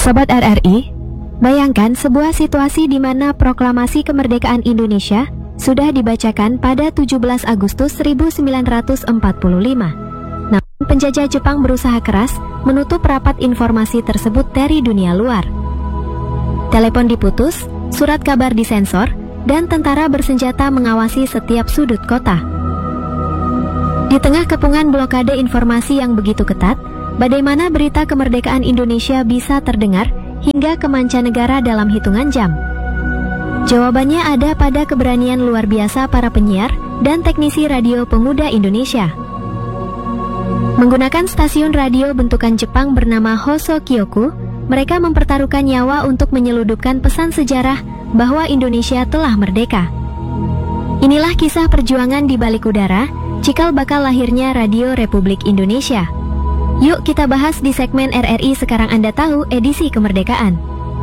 Sobat RRI, bayangkan sebuah situasi di mana proklamasi kemerdekaan Indonesia sudah dibacakan pada 17 Agustus 1945. Namun penjajah Jepang berusaha keras menutup rapat informasi tersebut dari dunia luar. Telepon diputus, surat kabar disensor, dan tentara bersenjata mengawasi setiap sudut kota. Di tengah kepungan blokade informasi yang begitu ketat, bagaimana berita kemerdekaan Indonesia bisa terdengar hingga ke mancanegara dalam hitungan jam? Jawabannya ada pada keberanian luar biasa para penyiar dan teknisi radio pemuda Indonesia. Menggunakan stasiun radio bentukan Jepang bernama Hoso Kyoku, mereka mempertaruhkan nyawa untuk menyeludupkan pesan sejarah bahwa Indonesia telah merdeka. Inilah kisah perjuangan di balik udara, cikal bakal lahirnya Radio Republik Indonesia. Yuk kita bahas di segmen RRI Sekarang Anda Tahu edisi kemerdekaan.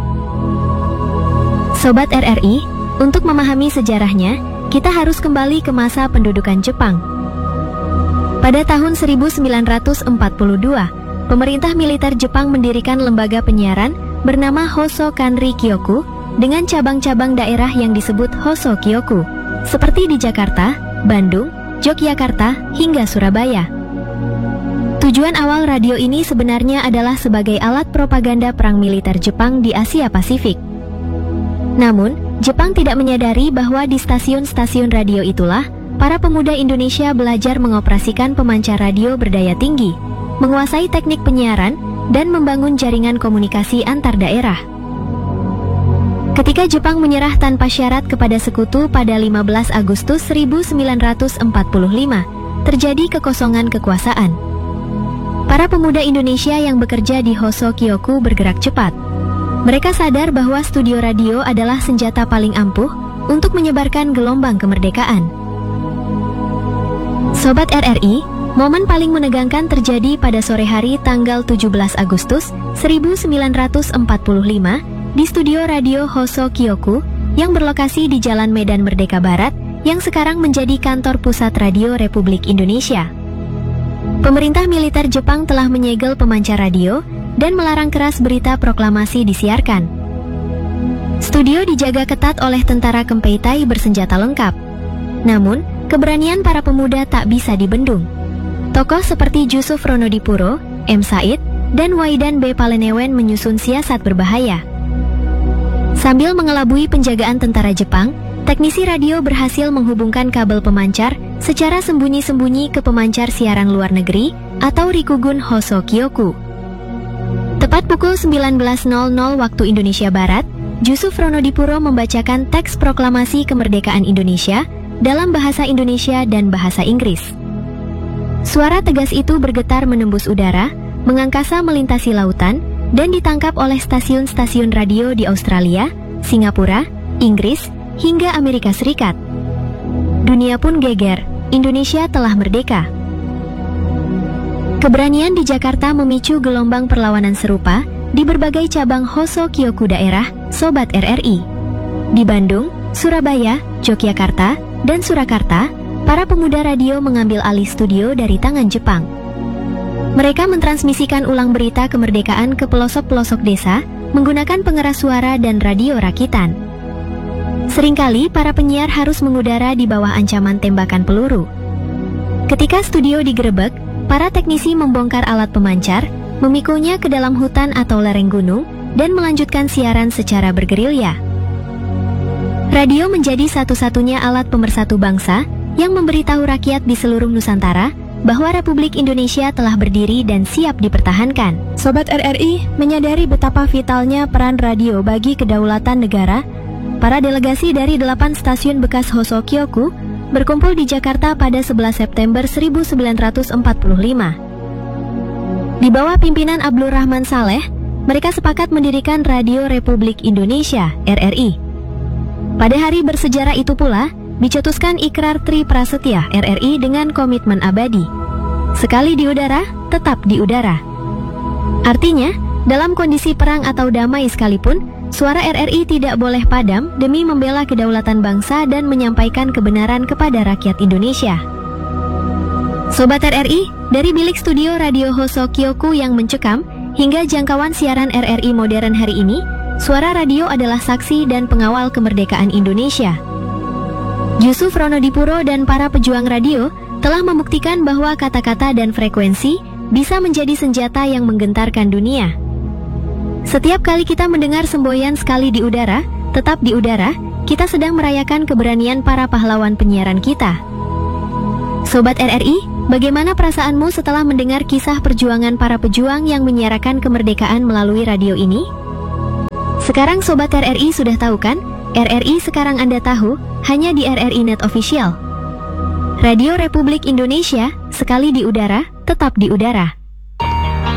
Sobat RRI, untuk memahami sejarahnya, kita harus kembali ke masa pendudukan Jepang. Pada tahun 1942, pemerintah militer Jepang mendirikan lembaga penyiaran bernama Hoso Kanri Kyoku dengan cabang-cabang daerah yang disebut Hoso Kyoku, seperti di Jakarta, Bandung, Yogyakarta, hingga Surabaya. Tujuan awal radio ini sebenarnya adalah sebagai alat propaganda perang militer Jepang di Asia Pasifik. Namun, Jepang tidak menyadari bahwa di stasiun-stasiun radio itulah para pemuda Indonesia belajar mengoperasikan pemancar radio berdaya tinggi, menguasai teknik penyiaran, dan membangun jaringan komunikasi antar daerah. Ketika Jepang menyerah tanpa syarat kepada sekutu pada 15 Agustus 1945, terjadi kekosongan kekuasaan. Para pemuda Indonesia yang bekerja di Hoso Kyoku bergerak cepat. Mereka sadar bahwa studio radio adalah senjata paling ampuh untuk menyebarkan gelombang kemerdekaan. Sobat RRI, momen paling menegangkan terjadi pada sore hari tanggal 17 Agustus 1945 di studio radio Hoso Kyoku yang berlokasi di Jalan Medan Merdeka Barat yang sekarang menjadi kantor pusat Radio Republik Indonesia. Pemerintah militer Jepang telah menyegel pemancar radio dan melarang keras berita proklamasi disiarkan. Studio dijaga ketat oleh tentara Kempeitai bersenjata lengkap. Namun, keberanian para pemuda tak bisa dibendung. Tokoh seperti Jusuf Ronodipuro, M. Said, dan Waidan B. Palenewen menyusun siasat berbahaya. Sambil mengelabui penjagaan tentara Jepang, teknisi radio berhasil menghubungkan kabel pemancar secara sembunyi-sembunyi ke pemancar siaran luar negeri atau Rikugun Hoso Kyoku. Tepat pukul 19.00 waktu Indonesia Barat, Jusuf Ronodipuro membacakan teks proklamasi kemerdekaan Indonesia dalam bahasa Indonesia dan bahasa Inggris. Suara tegas itu bergetar menembus udara, mengangkasa melintasi lautan, dan ditangkap oleh stasiun-stasiun radio di Australia, Singapura, Inggris, hingga Amerika Serikat. Dunia pun geger, Indonesia telah merdeka. Keberanian di Jakarta memicu gelombang perlawanan serupa di berbagai cabang Hoso Kyoku daerah Sobat RRI. Di Bandung, Surabaya, Yogyakarta, dan Surakarta, para pemuda radio mengambil alih studio dari tangan Jepang. Mereka mentransmisikan ulang berita kemerdekaan ke pelosok-pelosok desa menggunakan pengeras suara dan radio rakitan. Seringkali para penyiar harus mengudara di bawah ancaman tembakan peluru. Ketika studio digerebek, para teknisi membongkar alat pemancar, memikulnya ke dalam hutan atau lereng gunung, dan melanjutkan siaran secara bergerilya. Radio menjadi satu-satunya alat pemersatu bangsa yang memberitahu rakyat di seluruh Nusantara bahwa Republik Indonesia telah berdiri dan siap dipertahankan. Sobat RRI menyadari betapa vitalnya peran radio bagi kedaulatan negara. Para delegasi dari 8 stasiun bekas Hoso Kyoku berkumpul di Jakarta pada 11 September 1945. Di bawah pimpinan Abdul Rahman Saleh, mereka sepakat mendirikan Radio Republik Indonesia, RRI. Pada hari bersejarah itu pula, dicetuskan Ikrar Tri Prasetya RRI dengan komitmen abadi. Sekali di udara, tetap di udara. Artinya, dalam kondisi perang atau damai sekalipun, suara RRI tidak boleh padam demi membela kedaulatan bangsa dan menyampaikan kebenaran kepada rakyat Indonesia. Sobat RRI, dari bilik studio Radio Hoso Kyoku yang mencekam Hingga jangkauan siaran RRI modern hari ini, suara radio adalah saksi dan pengawal kemerdekaan Indonesia. Yusuf Ronodipuro dan para pejuang radio telah membuktikan bahwa kata-kata dan frekuensi bisa menjadi senjata yang menggentarkan dunia. Setiap kali kita mendengar semboyan sekali di udara, tetap di udara, kita sedang merayakan keberanian para pahlawan penyiaran kita. Sobat RRI, bagaimana perasaanmu setelah mendengar kisah perjuangan para pejuang yang menyiarakan kemerdekaan melalui radio ini? Sekarang Sobat RRI sudah tahu kan? RRI sekarang Anda tahu, hanya di RRI Net Official. Radio Republik Indonesia, sekali di udara, tetap di udara.